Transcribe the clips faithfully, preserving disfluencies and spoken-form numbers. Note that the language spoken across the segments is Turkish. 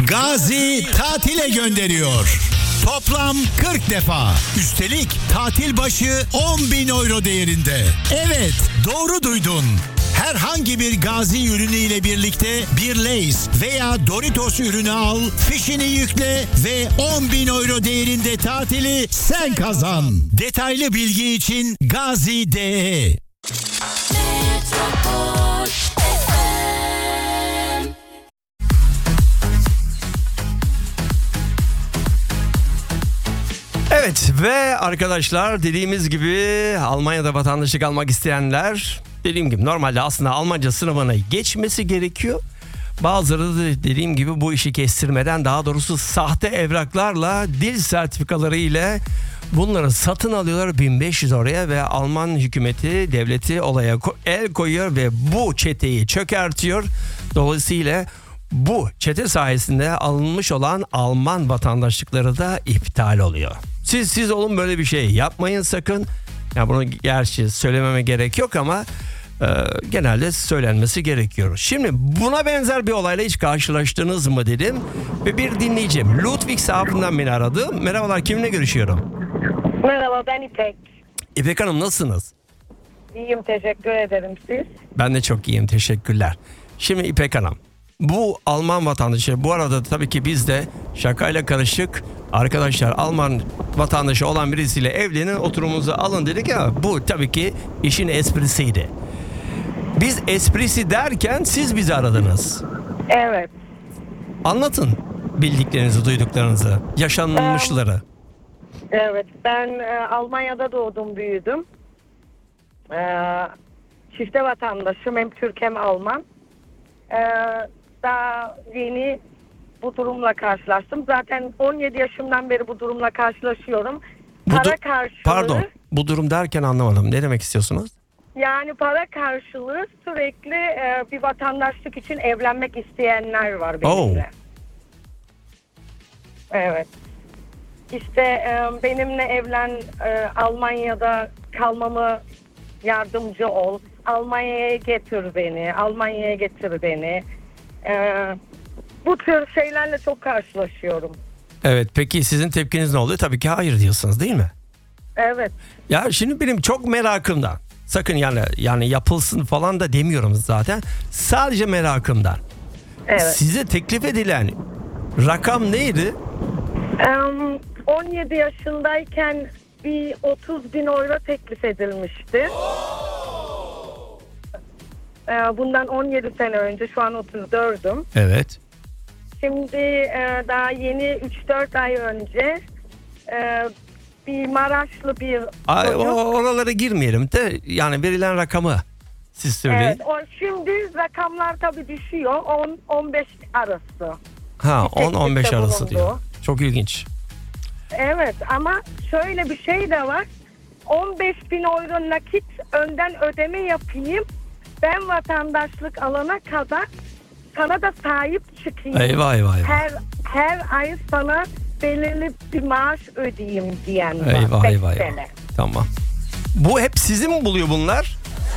Gazi tatile gönderiyor. Toplam kırk defa. Üstelik tatil başı on bin euro değerinde. Evet, doğru duydun. Herhangi bir Gazi ürünü ile birlikte bir Lay's veya Doritos ürünü al, fişini yükle ve on bin euro değerinde tatili sen kazan. Detaylı bilgi için Gazi nokta de. Evet ve arkadaşlar dediğimiz gibi Almanya'da vatandaşlık almak isteyenler dediğim gibi normalde aslında Almanca sınavına geçmesi gerekiyor. Bazıları da dediğim gibi bu işi kestirmeden daha doğrusu sahte evraklarla dil sertifikaları ile bunları satın alıyorlar bin beş yüz oraya ve Alman hükümeti devleti olaya el koyuyor ve bu çeteyi çökertiyor. Dolayısıyla bu çete sayesinde alınmış olan Alman vatandaşlıkları da iptal oluyor. Siz siz olun böyle bir şey yapmayın sakın. Ya bunu gerçi söylememe gerek yok ama e, genelde söylenmesi gerekiyor. Şimdi buna benzer bir olayla hiç karşılaştınız mı dedim ve bir dinleyicim Ludwigshaven'dan beni aradı. Merhabalar, kiminle görüşüyorum? Merhaba, ben İpek. İpek Hanım, nasılsınız? İyiyim, teşekkür ederim, siz? Ben de çok iyiyim, teşekkürler. Şimdi İpek Hanım, bu Alman vatandaşı, bu arada tabii ki biz de şakayla karışık arkadaşlar Alman vatandaşı olan birisiyle evlenin, oturumunuzu alın dedik ama bu tabii ki işin esprisiydi. Biz esprisi derken siz bizi aradınız. Evet. Anlatın bildiklerinizi, duyduklarınızı, yaşanmışları. Evet, ben e, Almanya'da doğdum, büyüdüm. E, çifte vatandaşım, hem Türk hem Alman. E, daha yeni bu durumla karşılaştım. Zaten on yedi yaşımdan beri bu durumla karşılaşıyorum. Bu Para du- karşılığı... Pardon, bu durum derken anlamadım. Ne demek istiyorsunuz? Yani para karşılığı sürekli e, bir vatandaşlık için evlenmek isteyenler var benimle. Oh. Evet. İşte e, benimle evlen, e, Almanya'da kalmamı yardımcı ol. Almanya'ya getir beni, Almanya'ya getir beni. E, bu tür şeylerle çok karşılaşıyorum. Evet, peki sizin tepkiniz ne oluyor? Tabii ki hayır diyorsunuz, değil mi? Evet. Ya şimdi benim çok merakımdan. Sakın yani yani yapılsın falan da demiyorum zaten. Sadece merakımdan. Evet. Size teklif edilen rakam neydi? E, on yedi yaşındayken bir otuz bin euro teklif edilmişti. E, bundan on yedi sene önce, şu an otuz dördüm. Evet. Şimdi e, daha yeni üç dört ay önce e, bir Maraşlı bir Ay, çocuk. o- oralara girmeyelim de yani verilen rakamı siz söyleyin. Evet, o, şimdi rakamlar tabii düşüyor, on on beş arası. Ha, bir on on beş teklifte arası bulundu. diyor. Çok ilginç. Evet, ama şöyle bir şey de var. on beş bin euro nakit önden ödeme yapayım. Ben vatandaşlık alana kadar sana da sahip çıkayım. Eyvah eyvah eyvah. Her her ay sana belirli bir maaş ödeyeyim diyen var. Eyvah Beş eyvah sene. eyvah. Tamam. Bu hep sizi mi buluyor bunlar?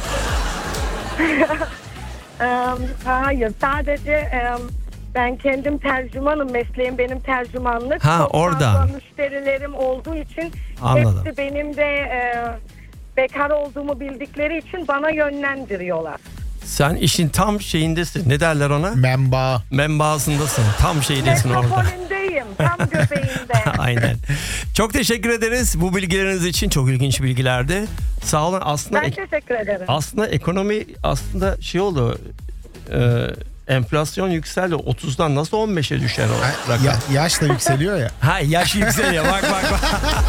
Ee, hayır, sadece e, ben kendim tercümanım, mesleğim benim tercümanlık. Ha, Çok oradan. fazla müşterilerim olduğu için Anladım. hepsi benim de e, bekar olduğumu bildikleri için bana yönlendiriyorlar. Sen işin tam şeyindesin. Ne derler ona? Memba. Membasındasın. Tam şeydesin orada. Metropolündeyim, tam göbeğinde. Aynen. Çok teşekkür ederiz bu bilgileriniz için. Çok ilginç bilgilerdi. Sağ olun. Aslında Ben teşekkür ederim. aslında ekonomi aslında şey oldu. E, enflasyon yükseldi. otuzdan nasıl on beşe düşer o rakam? Ya, yaş da yükseliyor ya. Ha, yaş yükseliyor. Bak bak bak.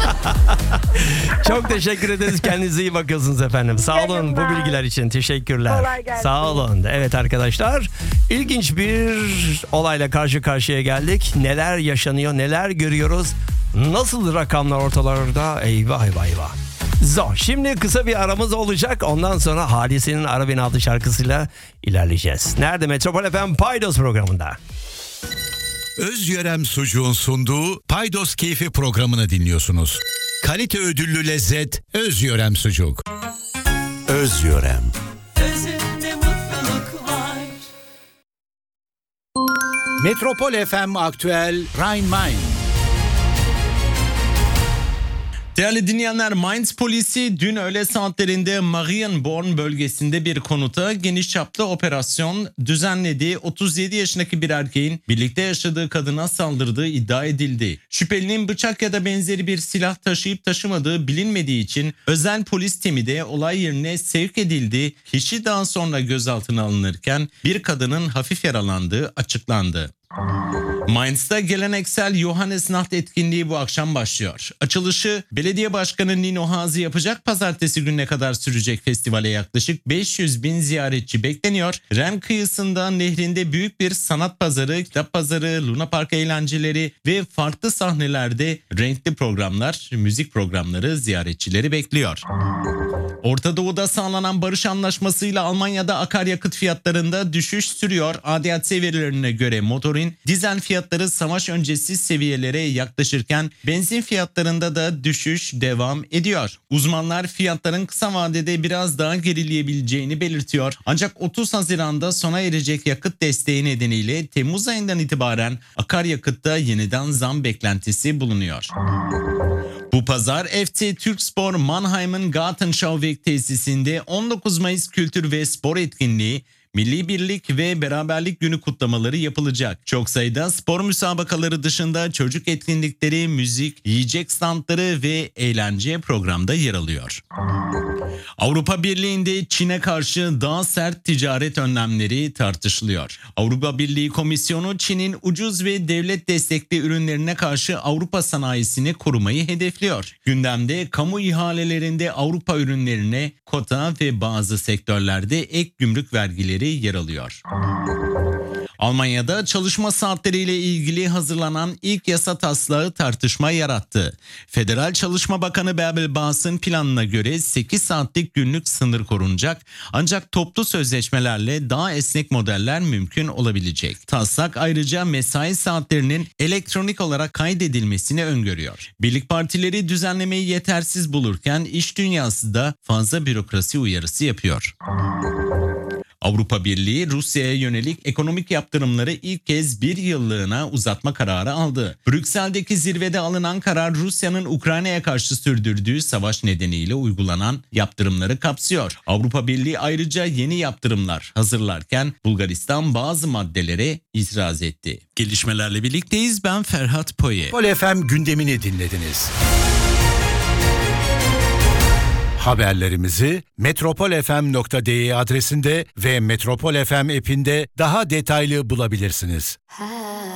Çok teşekkür ederiz. Kendinize iyi bakıyorsunuz efendim. Sağ olun bu Yayınlar. bilgiler için. Teşekkürler. Kolay gelsin. Sağ olun. Evet arkadaşlar. İlginç bir olayla karşı karşıya geldik. Neler yaşanıyor, neler görüyoruz. Nasıl rakamlar ortalarda? Eyvah eyvah eyvah. Zor. Şimdi kısa bir aramız olacak. Ondan sonra Hadise'nin Ara Beni adlı şarkısıyla ilerleyeceğiz. Nerede? Metropol F M Paydos programında. Özyörem Sucuğun sunduğu Paydos Keyfi programını dinliyorsunuz. Kalite ödüllü lezzet Özyörem Sucuk. Özyörem. Özünde mutluluk var. Metropol F M Aktüel Rhein-Main. Değerli dinleyenler, Mainz polisi dün öğle saatlerinde Marienborn bölgesinde bir konuta geniş çaplı operasyon düzenledi. otuz yedi yaşındaki bir erkeğin birlikte yaşadığı kadına saldırdığı iddia edildi. Şüphelinin bıçak ya da benzeri bir silah taşıyıp taşımadığı bilinmediği için özel polis timi de olay yerine sevk edildi. Kişi daha sonra gözaltına alınırken bir kadının hafif yaralandığı açıklandı. Mainz'da geleneksel Johannesnacht etkinliği bu akşam başlıyor. Açılışı belediye başkanı Nino Hazi yapacak. Pazartesi gününe kadar sürecek festivale yaklaşık beş yüz bin ziyaretçi bekleniyor. Ren kıyısında nehrinde büyük bir sanat pazarı, kitap pazarı, Luna Park eğlenceleri ve farklı sahnelerde renkli programlar, müzik programları ziyaretçileri bekliyor. Orta Doğu'da sağlanan barış anlaşmasıyla Almanya'da akaryakıt fiyatlarında düşüş sürüyor. A D A C verilerine göre motorin, dizel fiyatları savaş öncesi seviyelere yaklaşırken benzin fiyatlarında da düşüş devam ediyor. Uzmanlar fiyatların kısa vadede biraz daha gerileyebileceğini belirtiyor. Ancak otuz Haziran'da sona erecek yakıt desteği nedeniyle Temmuz ayından itibaren akaryakıtta yeniden zam beklentisi bulunuyor. Bu pazar F C Türkspor Mannheim'ın Gartenschauweg tesisinde on dokuz Mayıs Kültür ve Spor Etkinliği, Milli Birlik ve Beraberlik Günü kutlamaları yapılacak. Çok sayıda spor müsabakaları dışında çocuk etkinlikleri, müzik, yiyecek standları ve eğlence programda yer alıyor. Avrupa Birliği'nde Çin'e karşı daha sert ticaret önlemleri tartışılıyor. Avrupa Birliği Komisyonu Çin'in ucuz ve devlet destekli ürünlerine karşı Avrupa sanayisini korumayı hedefliyor. Gündemde kamu ihalelerinde Avrupa ürünlerine kota ve bazı sektörlerde ek gümrük vergileri yer alıyor. Almanya'da çalışma saatleriyle ilgili hazırlanan ilk yasa taslağı tartışma yarattı. Federal Çalışma Bakanı Bärbel Bas'ın planına göre sekiz saatlik günlük sınır korunacak, ancak toplu sözleşmelerle daha esnek modeller mümkün olabilecek. Taslak ayrıca mesai saatlerinin elektronik olarak kaydedilmesini öngörüyor. Birlik partileri düzenlemeyi yetersiz bulurken iş dünyası da fazla bürokrasi uyarısı yapıyor. Avrupa Birliği Rusya'ya yönelik ekonomik yaptırımları ilk kez bir yıllığına uzatma kararı aldı. Brüksel'deki zirvede alınan karar Rusya'nın Ukrayna'ya karşı sürdürdüğü savaş nedeniyle uygulanan yaptırımları kapsıyor. Avrupa Birliği ayrıca yeni yaptırımlar hazırlarken Bulgaristan bazı maddelere itiraz etti. Gelişmelerle birlikteyiz. Ben Ferhat Poye. Metropol F M gündemini dinlediniz. Haberlerimizi metropol f m nokta d e adresinde ve Metropol F M app'inde daha detaylı bulabilirsiniz.